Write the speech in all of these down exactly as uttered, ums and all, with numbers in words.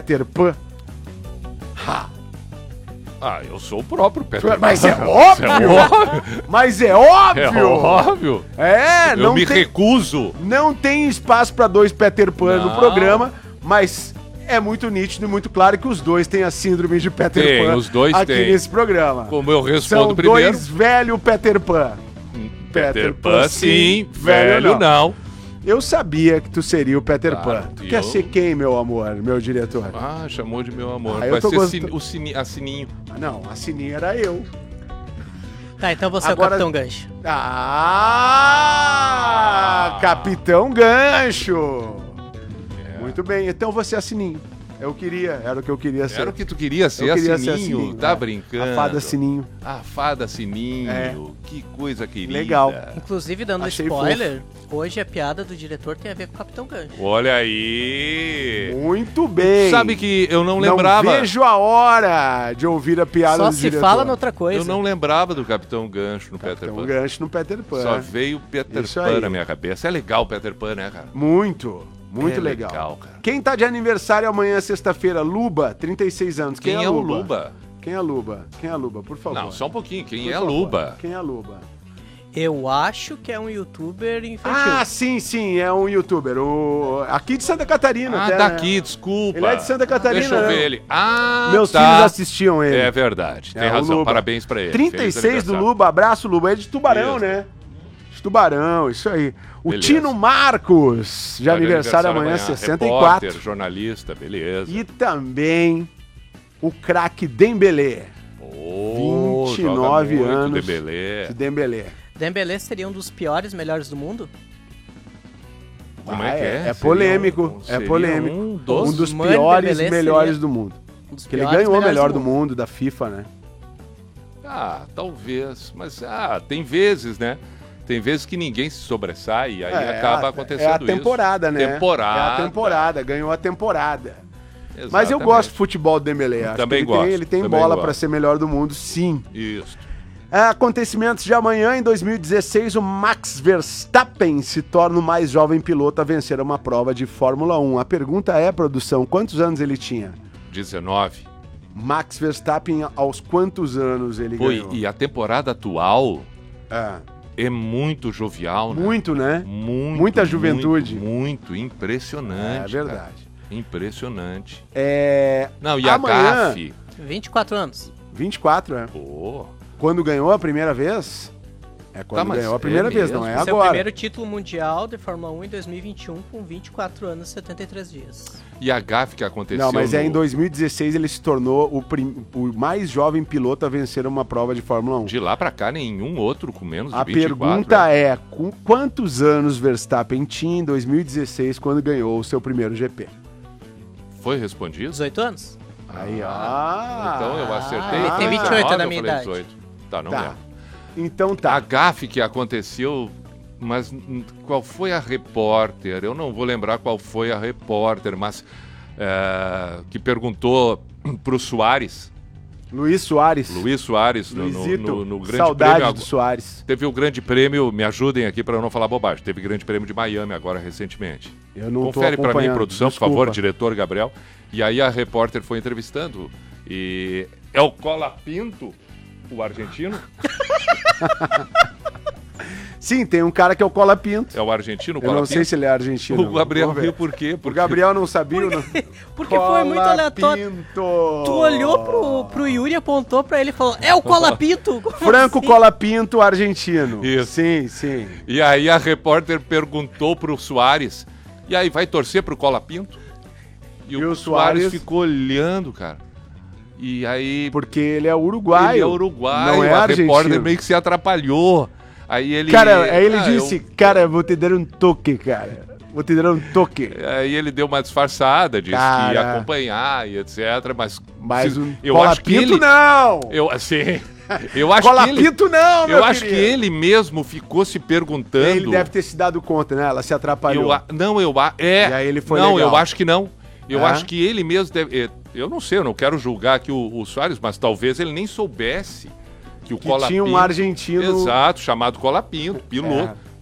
Peter Pan? Ha. Ah, eu sou o próprio Peter Pan. Mas é óbvio! É óbvio! Mas é óbvio! É óbvio! É, eu não me tem, recuso! Não tem espaço para dois Peter Pan Não. no programa, mas é muito nítido e muito claro que os dois têm a síndrome de Peter Tem, Pan os dois aqui têm. nesse programa. Como eu respondo São primeiro. dois velho Peter Pan. Peter, Peter Pan, Pan, sim, sim, velho, velho não. Eu sabia que tu seria o Peter Claro, Pan. Tu e quer eu- ser quem, meu amor, meu diretor? Ah, chamou de meu amor. Ah, eu Vai tô ser gost- sini- o sini, a sininho. Não, a Sininha era eu. Tá, então você Agora- é o Capitão Gancho. Ah! Capitão Gancho! É. Muito bem, então você é a Sininho. Eu queria, era o que eu queria ser. Era o que tu queria ser, Eu a queria sininho. ser a Sininho, Tá é. brincando? A fada Sininho. A fada sininho. É. Que coisa querida. Legal. Inclusive, dando Achei spoiler, hoje a piada do diretor tem a ver com o Capitão Gancho. Olha aí. Muito bem. Sabe que eu não lembrava. Não vejo a hora de ouvir a piada Só do se diretor. fala noutra coisa. Eu não lembrava do Capitão Gancho no Peter Capitão Pan. Gancho no Peter Pan. Só veio o Peter Isso Pan aí. na minha cabeça. É legal o Peter Pan, né, cara? Muito, muito É legal. legal, cara. Quem tá de aniversário amanhã, sexta-feira? Luba, trinta e seis anos. Quem, é o Luba? Quem é a Luba? Quem é a Luba, por favor? Não, só um pouquinho. Quem Por é a favor. Luba? Quem é a Luba? Eu acho que é um youtuber infantil. Ah, sim, sim, é um youtuber. O... Aqui de Santa Catarina. Ah, até, daqui, né? desculpa. Ele é de Santa Catarina, Deixa eu ver né? ele. Ah, Meus tá. filhos assistiam ele. É verdade, tem É, o razão. Luba. Parabéns pra ele. trinta e Feliz seis do aniversário. Luba, abraço Luba, é de Tubarão, Isso. né? De Tubarão, isso aí. O Beleza. Tino Marcos, de Tá aniversário amanhã, sessenta e quatro. Repórter, jornalista, beleza. E também o craque Dembélé, Oh, vinte e nove joga muito, anos. Dembélé. de Dembélé. Dembélé seria um dos piores melhores do mundo? Como Ah, é que é? É Seria polêmico, um- é seria polêmico. um dos- Um dos Mãe piores Dembélé melhores seria do mundo. Um dos Que ele piores ganhou o melhores melhor do mundo da FIFA, né? Ah, talvez. Mas ah, tem vezes, né? Tem vezes que ninguém se sobressai e aí É, acaba a- acontecendo É a isso. temporada, né? Temporada. É a temporada, ganhou a temporada. Exatamente. Mas eu gosto do futebol do Dembélé. Acho Também que ele gosto, tem, ele tem também bola gosto. para ser melhor do mundo, sim. Isso. Acontecimentos de amanhã, em dois mil e dezesseis, o Max Verstappen se torna o mais jovem piloto a vencer uma prova de Fórmula um. A pergunta é, produção, quantos anos ele tinha? dezenove. Max Verstappen, aos quantos anos ele Pô, ganhou? e a temporada atual É, é muito jovial, né? muito, né? Muito, Muita juventude. Muito, muito impressionante. É verdade. cara. Impressionante. É, Não, e Amanhã- a Gafe? vinte e quatro anos. vinte e quatro, é. Pô, Quando ganhou a primeira vez? É quando mas ganhou a é primeira vez, mesmo? não é Esse é o agora. primeiro título mundial de Fórmula um em dois mil e vinte e um com vinte e quatro anos e setenta e três dias. e a Gafe que aconteceu Não, mas é no- em dois mil e dezesseis ele se tornou o, prim- o mais jovem piloto a vencer uma prova de Fórmula um. De lá pra cá, nenhum outro com menos de A vinte e quatro. pergunta né? é, com quantos anos Verstappen tinha em dois mil e dezesseis quando ganhou o seu primeiro G P? Foi respondido? dezoito anos? Aí, ó. Então eu acertei. ele foi tem vinte e oito dezenove, na eu minha falei idade. dezoito. Tá, não Tá. é. Então A tá. gafe que aconteceu, mas hum, qual foi a repórter? Eu não vou lembrar qual foi a repórter, mas é, que perguntou pro Soares, Luiz Soares. Luiz Soares, no, no, Luizito, no, no grande saudade prêmio. do Soares. Teve o grande prêmio, me ajudem aqui para eu não falar bobagem. Teve o grande prêmio de Miami agora recentemente. Eu não tô Confere para mim, acompanhando, produção, desculpa. por favor, diretor Gabriel. E aí a repórter foi entrevistando. E é o Cola Pinto, o argentino? Sim, tem um cara que é o Cola Pinto. É o argentino, o Eu Cola não sei se ele é argentino. O Gabriel Vamos ver. riu por quê? O Porque Gabriel não sabia. Não... Porque foi muito aleatório. Pinto. Tu olhou pro, pro Yuri, apontou pra ele e falou: é o Colapito! Como Franco assim? Cola Pinto, argentino. Isso. Sim, sim. E aí a repórter perguntou pro Soares, e aí, vai torcer pro Cola Pinto? E, E o, o Soares Soares- ficou olhando, cara. E aí... Porque ele é uruguaio. ele é uruguaio, Não é a argentino. repórter meio que se atrapalhou. Aí ele... Cara, aí ele Ah, disse, eu- cara, vou te dar um toque, cara. Vou te dar um toque. Aí ele deu uma disfarçada, disse que Cara. ia acompanhar e etcétera. Mas, Mas se- um eu Cola acho que Pinto ele... não! Eu, assim, eu acho Cola que ele... Pinto não, meu Eu acho que querido. ele mesmo ficou se perguntando... Ele deve ter se dado conta, né? Ela se atrapalhou. Eu a- não, eu a- é. E aí ele foi Não, legal. eu acho que não. Eu É? acho que ele mesmo deve. é, Eu não sei, eu não quero julgar aqui o, o Soares, mas talvez ele nem soubesse que o Que Cola tinha um Pinto- argentino- Exato, chamado Cola Pinto, piloto. É.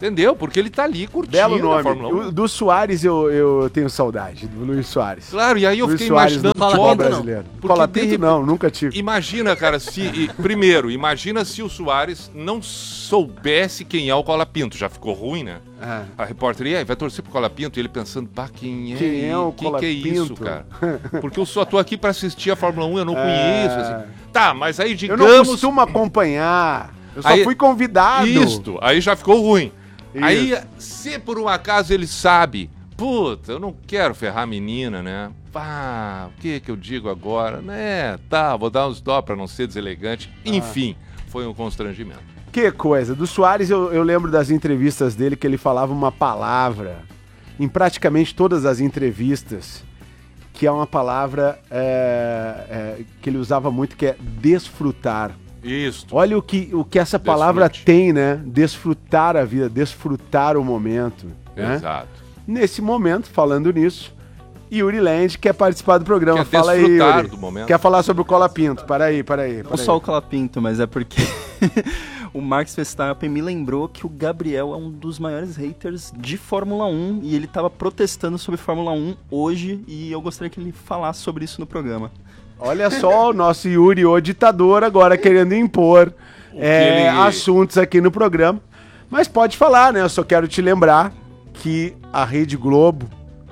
Entendeu? Porque ele tá ali curtindo Belo a nome. Fórmula um. O- Do Soares eu, eu tenho saudade, do Luiz Soares. Claro, e aí eu Luiz fiquei Soares imaginando... no futebol Cola Pinto, não. brasileiro. Porque Cola de Pinto repente- não, nunca tive. Imagina, cara, se... e, primeiro, imagina se o Soares não soubesse quem é o Cola Pinto. Já ficou ruim, né? Ah. A repórter, e aí, vai torcer pro Cola Pinto? E ele pensando, pá, quem é? Quem é o que Cola que é isso, Pinto? cara? Porque eu só tô aqui pra assistir a Fórmula um, eu não É. conheço. Assim. Tá, mas aí Eu digamos... não costumo acompanhar. Eu só Aí- fui convidado. Isto, aí já ficou ruim. Isso. Aí, se por um acaso ele sabe, puta, eu não quero ferrar a menina, né? Pá, o que que eu digo agora? Né, tá, vou dar uns dó pra não ser deselegante. Ah. Enfim, foi um constrangimento. Que coisa. Do Soares eu, eu lembro das entrevistas dele que ele falava uma palavra em praticamente todas as entrevistas, que é uma palavra é, é, que ele usava muito, que é desfrutar. Isso. Olha o que, o que essa palavra Desfrute. tem, né? Desfrutar a vida, desfrutar o momento. Né? Exato. Nesse momento, falando nisso, Yuri Land quer participar do programa. Quer Fala aí, desfrutar Yuri. do momento. Quer falar sobre o Cola Pinto? Para aí, para aí. Não para só aí. o Colapinto, mas é porque o Max Verstappen me lembrou que o Gabriel é um dos maiores haters de Fórmula um e ele estava protestando sobre Fórmula um hoje e eu gostaria que ele falasse sobre isso no programa. Olha só o nosso Yuri, o ditador, agora querendo impor é, ele- assuntos aqui no programa. Mas pode falar, né? Eu só quero te lembrar que a Rede Globo,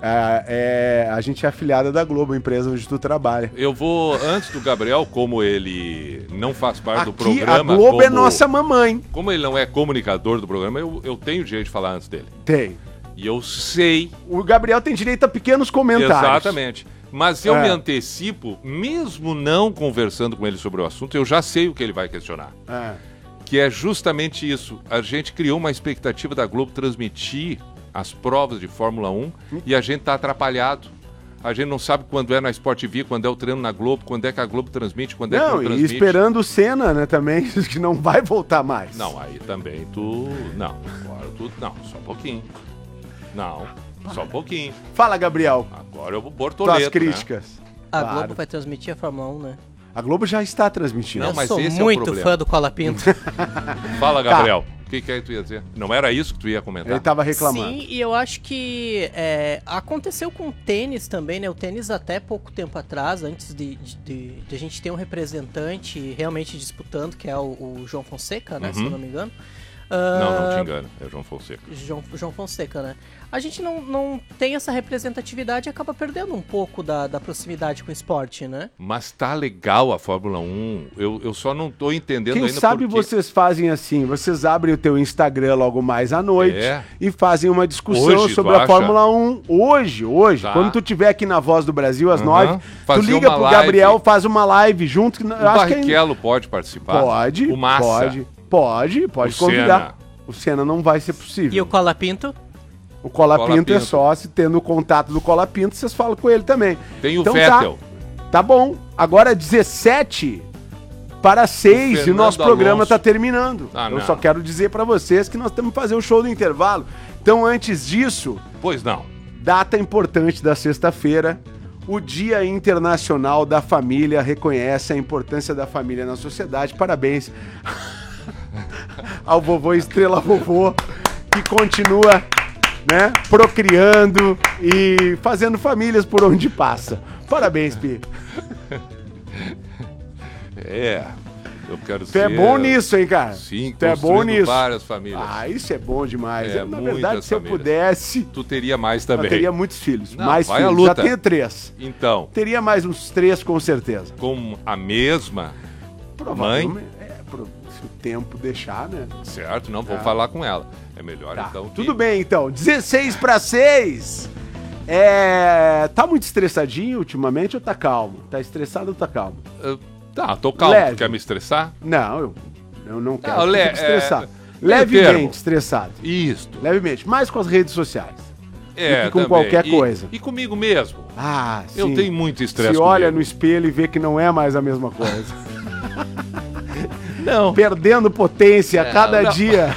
é, é- a gente é afiliada da Globo, a empresa onde tu trabalha. Eu vou, antes do Gabriel, como ele não faz parte do Aqui programa... a Globo é como- nossa mamãe. Como ele não é comunicador do programa, eu, eu tenho o direito de falar antes dele. Tem. E eu sei... O Gabriel tem direito a pequenos comentários. Exatamente. Mas eu É. me antecipo, mesmo não conversando com ele sobre o assunto, eu já sei o que ele vai questionar. É. Que é justamente isso. A gente criou uma expectativa da Globo transmitir as provas de Fórmula um e a gente tá atrapalhado. A gente não sabe quando é na Sport T V, quando é o treino na Globo, quando é que a Globo transmite, quando é que Não, não e transmite. esperando o Senna, né, também, que não vai voltar mais. Não, aí também tu... Não, agora tu... Não, só um pouquinho. Não, só um pouquinho. Fala, Gabriel, Agora eu vou bortoleto, tuas né? críticas. A Claro. Globo vai transmitir a Fórmula um, né? A Globo já está transmitindo. Não, Eu mas sou esse é o muito problema. fã do Cola Pinto. Fala, Gabriel. O que, que aí tu ia dizer? Não era isso que tu ia comentar? Ele estava reclamando. Sim, e eu acho que é, aconteceu com o tênis também, né? O tênis até pouco tempo atrás, antes de, de, de- de a gente ter um representante realmente disputando, que é o, o João Fonseca, né? Se Uhum. eu não me engano. Não, não te Ah, engano. É o João Fonseca. João, João Fonseca, né? A gente não, não tem essa representatividade e acaba perdendo um pouco da, da proximidade com o esporte, né? Mas tá legal a Fórmula um. Eu, eu só não tô entendendo Quem ainda sabe porque... vocês fazem assim, vocês abrem o teu Instagram logo mais à noite É. e fazem uma discussão Hoje, tu sobre a acha? Fórmula um. Hoje, hoje. Tá. Quando tu estiver aqui na Voz do Brasil às Aham. nove, tu Fazer liga uma pro live. Gabriel, faz uma live junto. Que, O eu acho que é- Barrichello pode participar? pode, O Massa? pode, pode, pode O convidar. Senna? O Senna não vai ser possível. E o Cola Pinto? O Cola, Cola Pinto é Pinto. só, se tendo o contato do Cola Pinto, vocês falam com ele também. Tem o Então Vettel. Tá, tá bom. Agora dezessete para seis e o Fernando nosso programa Alonso. tá terminando. Ah, Eu não. só quero dizer para vocês que nós temos que fazer o show do intervalo. Então, antes disso, Pois não. data importante da sexta-feira, o Dia Internacional da Família reconhece a importância da família na sociedade. Parabéns ao vovô Estrela Vovô, que continua, né, procriando e fazendo famílias por onde passa. Parabéns, Pi. É. Eu quero Tu ser... é bom nisso, hein, cara? Sim, Tu é bom construindo nisso. várias famílias. Ah, isso é bom demais. É, Eu, na muitas verdade, se eu famílias. pudesse, Tu teria mais eu também. teria muitos filhos. Não, mais vai à filhos. Já luta. tenho três. Então, Teria mais uns três, com certeza. com a mesma, Provavelmente. É, pro- se o tempo deixar, né? certo? Não, vou Tá. falar com ela. É melhor Tá, então. que- tudo bem, então. dezesseis para seis. É... Tá muito estressadinho ultimamente ou tá calmo? Tá estressado ou tá calmo? Ah, tá, tô calmo. Leve. Tu quer me estressar? Não, eu, eu não quero Não, que le- fique estressado. é, meio Levemente termo. estressado. Isto. Levemente. Mais com as redes sociais. É, do que com também. qualquer E- coisa. E comigo mesmo. Ah, sim. Eu tenho muito estresse Se olha comigo. no espelho e vê que não é mais a mesma coisa. Não. Perdendo potência a Não, cada não. dia.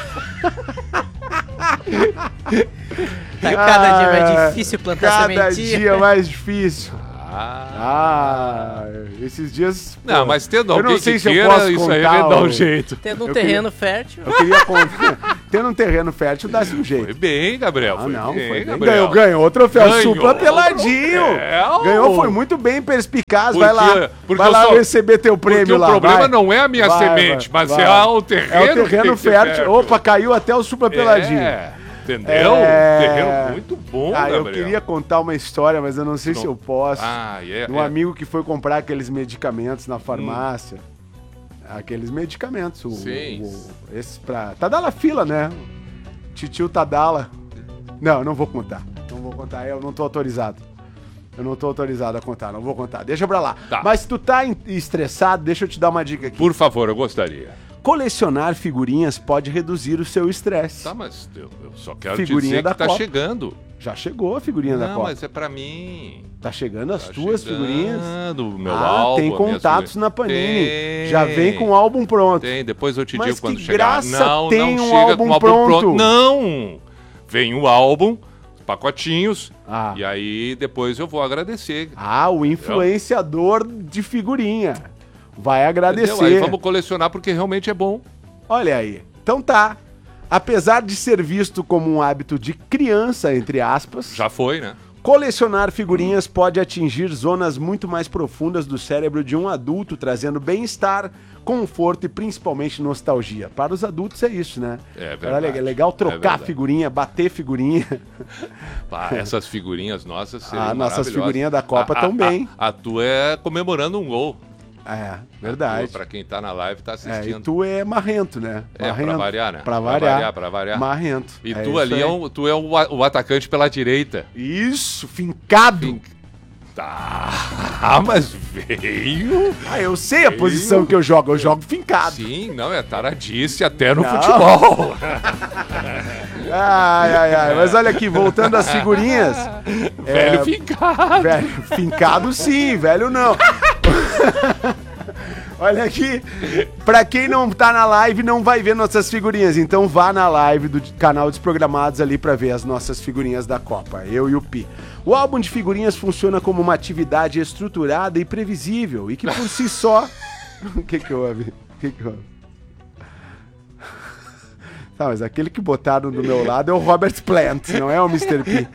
Tá cada dia mais Ah, difícil plantar Cada sementinha. dia mais difícil. Ah. Ah, esses dias... Não, pô, mas tendo eu alguém não sei que se eu queira, posso isso aí contar vai dar um o- jeito. Tendo um Eu terreno fértil. Eu queria contar... tendo um terreno fértil, dá-se um jeito. Foi bem, Gabriel. Ah, foi não, bem, foi bem. Gabriel. Ganhou, ganhou o troféu Ganhou Supla o Peladinho. troféu. Ganhou, foi muito bem perspicaz. Porque- vai lá, porque vai eu lá só- receber teu Porque prêmio o lá. problema vai. não é a minha Vai, semente, vai, mas vai. é o terreno. É o que tem terreno que ser fértil. Opa, caiu até o Supla Peladinho. É, entendeu? É. Terreno muito bom, Ah, eu Gabriel. queria contar uma história, mas eu não sei Não. se eu posso. Ah, é, de um é. amigo que foi comprar aqueles medicamentos na farmácia. Aqueles medicamentos. O, Sim. o- esses pra... Tadala fila, né? Titio Tadala. Não, não vou contar. Não vou contar, eu não tô autorizado. Eu não tô autorizado a contar, não vou contar. Deixa pra lá. Tá. Mas se tu tá em- estressado, deixa eu te dar uma dica aqui. Por favor, eu gostaria. Colecionar figurinhas pode reduzir o seu estresse. Tá, mas eu, eu só quero Figurinha te dizer da que tá Copa. chegando. Já chegou a figurinha da Não, Copa. mas é pra mim. Tá chegando as Tá tuas chegando, figurinhas? o meu ah, álbum, tem as minhas contatos figurinhas. na Panini. Tem. Já vem com o álbum pronto. Tem, depois eu te Mas digo quando que chegar. graça Não, tem não um chega álbum com o álbum pronto. pronto. Não! Vem o álbum, pacotinhos, Ah. e aí depois eu vou agradecer. Ah, o influenciador de figurinha. Vai agradecer. Entendeu? Aí vamos colecionar porque realmente é bom. Olha aí. Então tá. Apesar de ser visto como um hábito de criança, entre aspas, Já foi, né? colecionar figurinhas pode atingir zonas muito mais profundas do cérebro de um adulto, trazendo bem-estar, conforto e principalmente nostalgia. Para os adultos é isso, né? É Era verdade. le- legal É trocar verdade. figurinha, bater figurinha. Pá, essas figurinhas nossas seriam Ah, nossas maravilhosas. figurinhas da Copa A- a- tão bem. A, a tua é comemorando um gol. É, verdade. Pra quem tá na live, tá É, assistindo. e tu é marrento, né? É, Marrento. pra variar, né? Pra Pra variar. variar, pra variar. Marrento. E É tu isso ali aí. é, um, tu é o, a- o atacante pela direita. Isso, fincado. Tá. Ah, mas veio. Ah, eu sei a posição que eu jogo. Eu jogo fincado. Sim, não, é taradice até no Não. futebol. Ai, ai, ai. Mas olha aqui, voltando às figurinhas. Velho é, fincado. Velho, fincado sim, velho não. Olha aqui, pra quem não tá na live, não vai ver nossas figurinhas. Então vá na live do canal Desprogramados ali pra ver as nossas figurinhas da Copa, eu e o Pi. O álbum de figurinhas funciona como uma atividade estruturada e previsível e que por si só... O que que houve? O que que houve? Tá, mas aquele que botaram do meu lado é o Robert Plant, não é o mister P.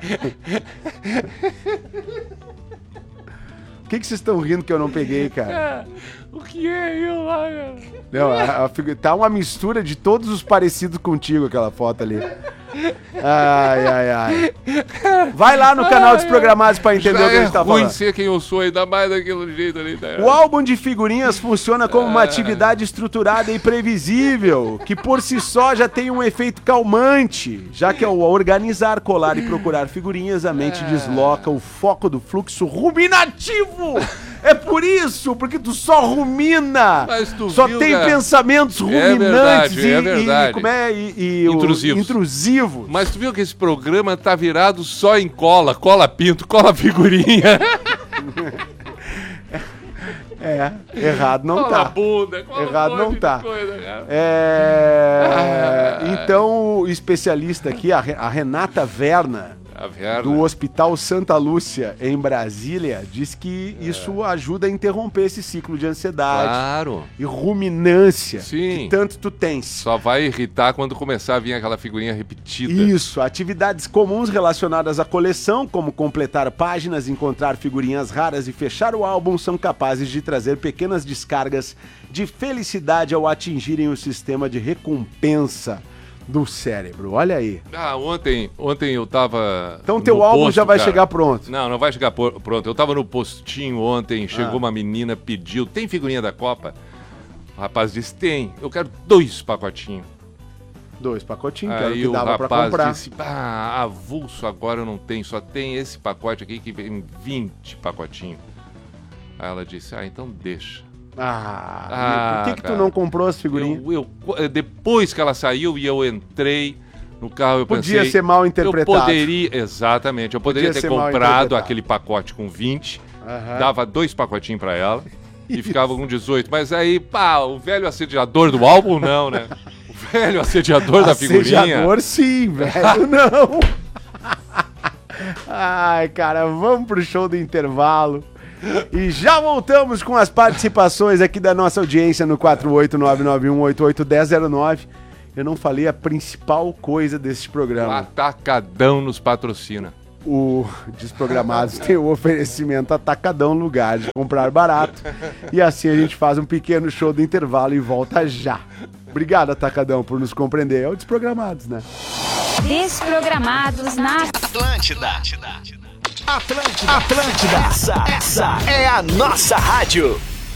O que que vocês estão rindo que eu não peguei, cara? O que é eu lá, cara? Não, a, a figu- tá uma mistura de todos os parecidos contigo, aquela foto ali. Ai, ai, ai. Vai lá no canal Desprogramados pra entender Já o que a é gente tá ruim falando. ser quem eu sou, ainda mais daquele jeito ali. Tá? O álbum de figurinhas funciona como uma atividade estruturada e previsível, que por si só já tem um efeito calmante, já que ao organizar, colar e procurar figurinhas, a mente desloca o foco do fluxo ruminativo. É por isso, porque tu só rumina. Mas tu só viu, tem cara? pensamentos ruminantes verdade, e, é e- verdade. como é, e, e o- Intrusivos. intrusivos. Mas tu viu que esse programa tá virado só em cola, cola pinto, cola figurinha. É, errado não cola tá. bunda, cola Errado um não monte de tá. coisa, cara. É... Ah. Então, o especialista aqui, a Re- a Renata Verna, A verna. do Hospital Santa Lúcia, em Brasília, diz que isso ajuda a interromper esse ciclo de ansiedade Claro. e ruminância Sim. que tanto tu tens. Só vai irritar quando começar a vir aquela figurinha repetida. Isso, atividades comuns relacionadas à coleção, como completar páginas, encontrar figurinhas raras e fechar o álbum, são capazes de trazer pequenas descargas de felicidade ao atingirem o sistema de recompensa do cérebro. Olha aí. Ah, ontem, ontem eu tava. Então teu no álbum posto, já vai cara. chegar pronto. Não, não vai chegar por- pronto. Eu tava no postinho ontem, chegou Ah. uma menina, pediu, tem figurinha da Copa? O rapaz disse, tem. Eu quero dois pacotinhos. Dois pacotinhos, que era o Aí que o dava pra rapaz comprar. disse, ah, avulso agora eu não tenho, só tem esse pacote aqui que vem vinte pacotinhos. Aí ela disse, ah, então deixa. Ah, Ah, por que, que tu cara. não comprou as figurinhas? Eu, eu- depois que ela saiu e eu entrei no carro, eu Podia pensei... ser mal interpretado. Eu poderia, exatamente, eu poderia Podia ter ser mal comprado interpretado. aquele pacote com vinte, Aham. dava dois pacotinhos pra ela e ficava com dezoito. Mas aí, pá, o velho assediador do álbum não, né? O velho assediador da figurinha... Assediador sim, velho, não. Ai, cara, vamos pro show do intervalo. E já voltamos com as participações aqui da nossa audiência no quatro oito nove nove um oito oito um zero zero nove. eu não falei a principal coisa desse O programa. Atacadão nos patrocina. O Desprogramados tem o oferecimento Atacadão, lugar de comprar barato. E assim a gente faz um pequeno show do intervalo e volta já. Obrigado, Atacadão, por nos compreender. É o Desprogramados, né? Desprogramados na Atlântida. Atlântida. Atlântida. Essa, essa é a nossa rádio.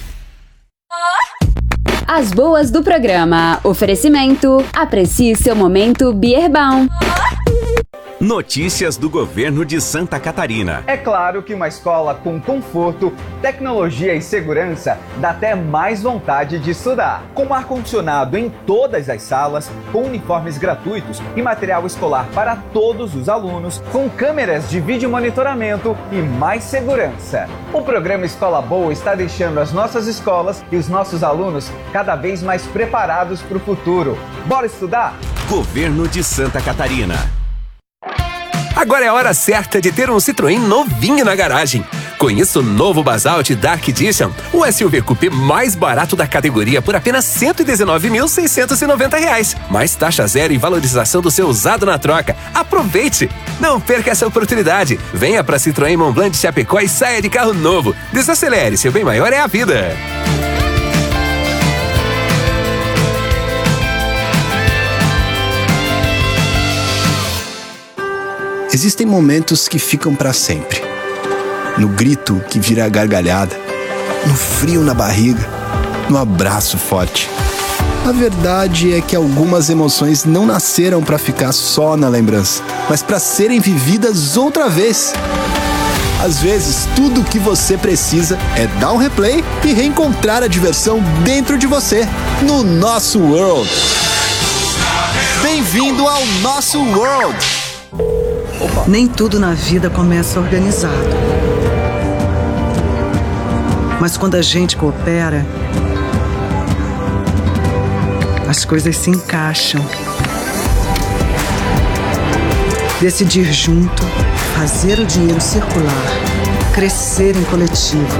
As boas do programa. Oferecimento. Aprecie seu momento Beerbaum. Notícias do governo de Santa Catarina. É claro que uma escola com conforto, tecnologia e segurança dá até mais vontade de estudar. Com ar-condicionado em todas as salas, com uniformes gratuitos e material escolar para todos os alunos, com câmeras de vídeo monitoramento e mais segurança. O programa Escola Boa está deixando as nossas escolas e os nossos alunos cada vez mais preparados para o futuro. Bora estudar? Governo de Santa Catarina. Agora é a hora certa de ter um Citroën novinho na garagem. Conheça o novo Basalt Dark Edition, o S U V Coupé mais barato da categoria por apenas cento e dezenove mil, seiscentos e noventa reais. Mais taxa zero e valorização do seu usado na troca. Aproveite! Não perca essa oportunidade. Venha para Citroën Mont Blanc de Chapecó e saia de carro novo. Desacelere, seu bem maior é a vida. Existem momentos que ficam pra sempre. No grito que vira gargalhada, no frio na barriga, no abraço forte. A verdade é que algumas emoções não nasceram pra ficar só na lembrança, mas pra serem vividas outra vez. Às vezes, tudo o que você precisa é dar um replay e reencontrar a diversão dentro de você, no nosso World. Bem-vindo ao nosso World! Nem tudo na vida começa organizado. Mas quando a gente coopera, as coisas se encaixam. Decidir junto, fazer o dinheiro circular, crescer em coletivo.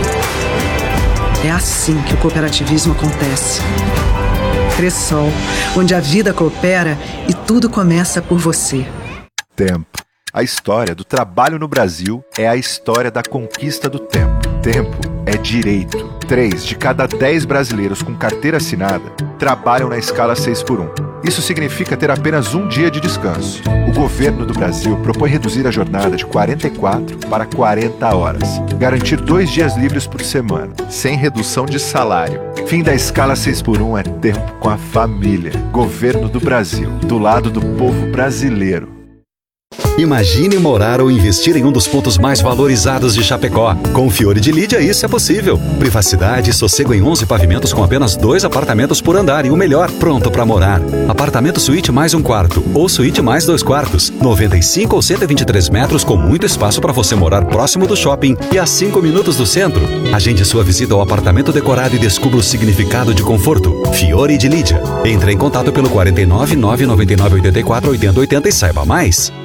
É assim que o cooperativismo acontece. Cressol, onde a vida coopera e tudo começa por você. Tempo. A história do trabalho no Brasil é a história da conquista do tempo. Tempo é direito. Três de cada dez brasileiros com carteira assinada trabalham na escala seis por um. Isso significa ter apenas um dia de descanso. O governo do Brasil propõe reduzir a jornada de quarenta e quatro para quarenta horas. Garantir dois dias livres por semana, sem redução de salário. Fim da escala seis por um é tempo com a família. Governo do Brasil, do lado do povo brasileiro. Imagine morar ou investir em um dos pontos mais valorizados de Chapecó. Com o Fiore de Lídia, isso é possível. Privacidade e sossego em onze pavimentos com apenas dois apartamentos por andar e o melhor, pronto para morar. Apartamento suíte mais um quarto ou suíte mais dois quartos. noventa e cinco ou cento e vinte e três metros com muito espaço para você morar próximo do shopping e a cinco minutos do centro. Agende sua visita ao apartamento decorado e descubra o significado de conforto. Fiore de Lídia. Entre em contato pelo quarenta e nove, nove nove nove, oitenta e quatro, oitenta, oitenta e saiba mais.